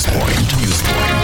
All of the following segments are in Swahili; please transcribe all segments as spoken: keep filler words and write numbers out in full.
Newspoint. Newspoint.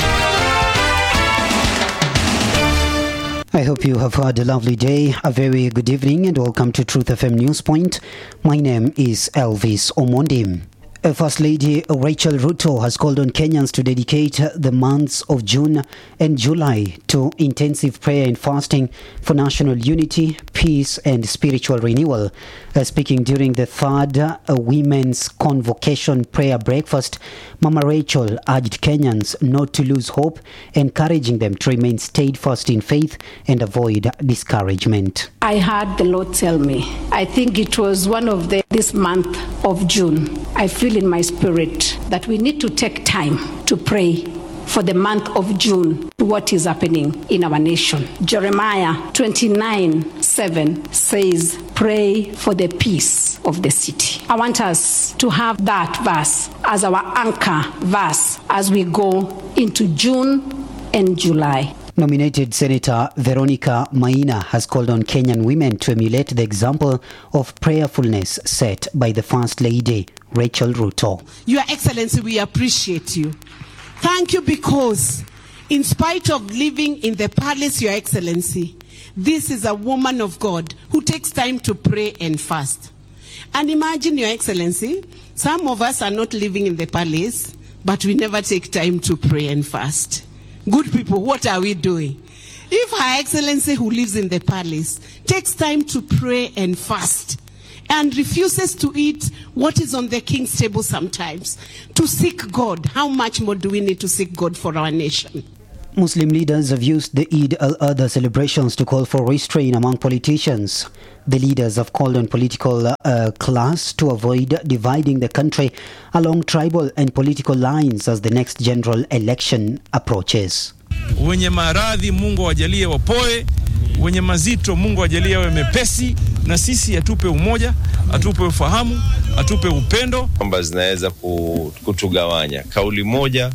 I hope you have had a lovely day. A very good evening and welcome to Truth F M Newspoint. My name is Elvis Omondi. First Lady Rachel Ruto has called on Kenyans to dedicate the months of June and July to intensive prayer and fasting for national unity, peace and spiritual renewal. Uh, speaking during the third uh, Women's Convocation Prayer Breakfast, Mama Rachel urged Kenyans not to lose hope, encouraging them to remain steadfast in faith and avoid discouragement. I heard the Lord tell me, I think it was one of the this month of June, I feel in my spirit that we need to take time to pray for the month of June, what is happening in our nation. Jeremiah twenty-nine seven says, pray for the peace of the city. I want us to have that verse as our anchor verse as we go into June and July. Nominated Senator Veronica Maina has called on Kenyan women to emulate the example of prayerfulness set by the First Lady, Rachel Ruto. Your Excellency, we appreciate you. Thank you because in spite of living in the palace, Your Excellency, this is a woman of God who takes time to pray and fast. And imagine, Your Excellency, some of us are not living in the palace, but we never take time to pray and fast. Good people, what are we doing? If Her Excellency, who lives in the palace, takes time to pray and fast and refuses to eat what is on the king's table sometimes, to seek God, how much more do we need to seek God for our nation? Muslim leaders have used the Eid al-Adha celebrations to call for restraint among politicians. The leaders have called on political uh, class to avoid dividing the country along tribal and political lines as the next general election approaches. Wenye maradhi Mungu wajalie wapoe, wenye mazito Mungu wajalie wawe mepesi, na sisi atupe umoja, atupe ufahamu, atupe upendo. Kwamba zinaweza kutugawanya. Kauli moja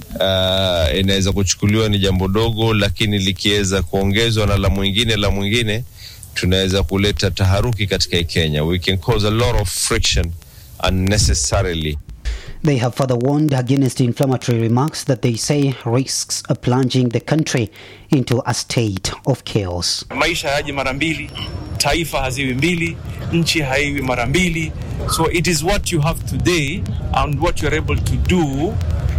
uh, inaweza kuchukuliwa ni jambo dogo, lakini likiweza kuongezwa na la mwingine la mwingine, tunaweza kuleta taharuki katika Kenya. We can cause a lot of friction unnecessarily. They have further warned against inflammatory remarks that they say risks of plunging the country into a state of chaos. Maisha haji mara mbili, taifa haziwi mbili, nchi haiwi mara mbili. So it is what you have today and what you are able to do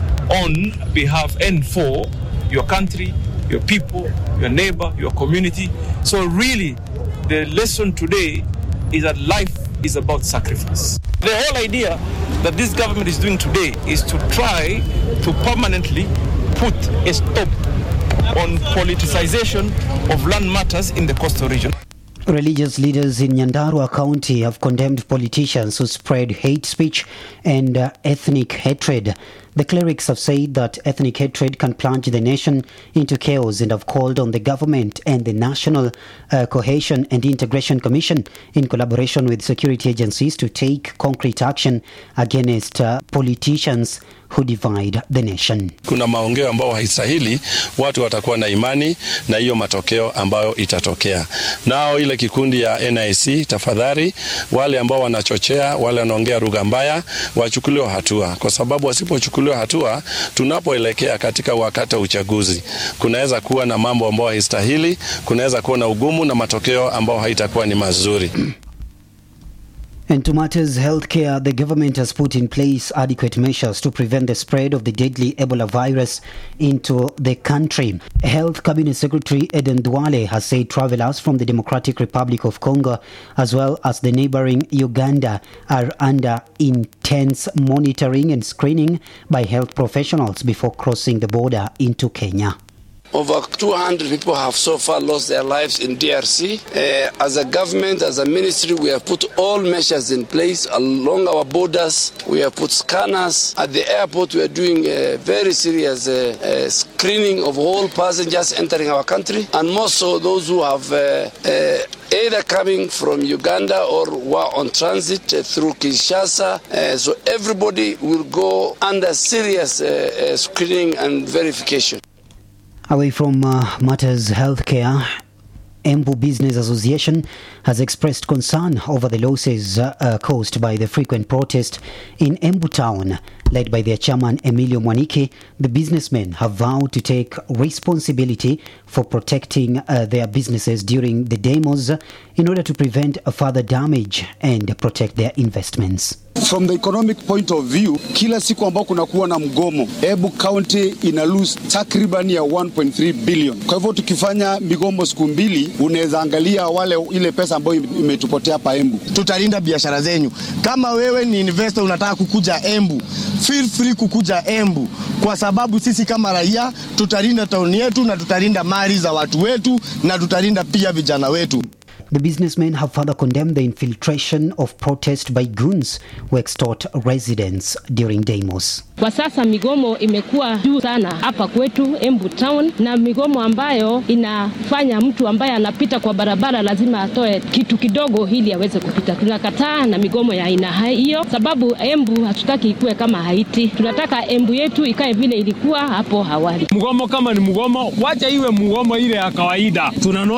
on behalf and for your country, your people, your neighbor, your community. So really, the lesson today is that life is about sacrifice. The whole idea that this government is doing today is to try to permanently put a stop on politicization of land matters in the coastal region. Religious leaders in Nyandarua County have condemned politicians who spread hate speech and uh, ethnic hatred. The clerics have said that ethnic hatred can plunge the nation into chaos and have called on the government and the National uh, Cohesion and Integration Commission in collaboration with security agencies to take concrete action against uh, politicians who divide the nation. Kuna maongeo ambao haistahili, watu watakuwa na imani na hiyo matokeo ambayo itatokea. Nao ile kikundi ya N I C, tafadhali wale ambao wanachochea, wale wanaongea lugha mbaya, wachukuliwe hatua, kwa sababu wasipochukuliwa hatua, tunapoelekea katika wakati wa uchaguzi, kunaweza kuwa na mambo ambayo haistahili, kunaweza kuwa na ugumu na matokeo ambayo haitakuwa ni mazuri. And to matters healthcare, the government has put in place adequate measures to prevent the spread of the deadly Ebola virus into the country. Health Cabinet Secretary Eden Duale has said travelers from the Democratic Republic of Congo as well as the neighboring Uganda are under intense monitoring and screening by health professionals before crossing the border into Kenya. Over two hundred people have so far lost their lives in D R C. Uh, as a government, as a ministry, we have put all measures in place along our borders. We have put scanners. At the airport, we are doing a very serious uh, uh, screening of all passengers entering our country, and more so those who have uh, uh, either coming from Uganda or were on transit uh, through Kinshasa. Uh, so everybody will go under serious uh, uh, screening and verification. Away from uh, matters healthcare, Embu Business Association has expressed concern over the losses uh, uh, caused by the frequent protest in Embu town. Led by their chairman Emilio Mwanike, the businessmen have vowed to take responsibility for protecting uh, their businesses during the demos in order to prevent further damage and protect their investments. From the economic point of view, kila siku ambao kuna kuwa na mgomo, Embu County ina lose takriban ya one point three billion. Kwa hivyo tukifanya migomo siku mbili, unaweza angalia wale ile pesa ambayo imetupotea hapa Embu. Tutalinda biashara zenyu. Kama wewe ni investor unataka kukuja Embu, feel free kukuja Embu, kwa sababu sisi kama raia tutalinda tauni yetu na tutalinda mali za watu wetu na tutalinda pia vijana wetu. The businessmen have further condemned the infiltration of protest by goons who extort residents during demos. Kwa sasa migomo imekuwa juu sana hapa kwetu Embu Town, na migomo ambayo inafanya mtu ambaye anapita kwa barabara lazima atoe kitu kidogo ili aweze kupita. Tunakataa na migomo ya aina hiyo, sababu Embu hatutaki ikue kama Haiti. Tunataka Embu yetu ikae vile ilikuwa hapo awali. Mgomo kama ni mgomo, wacha iwe mgomo ile ya kawaida. Tunano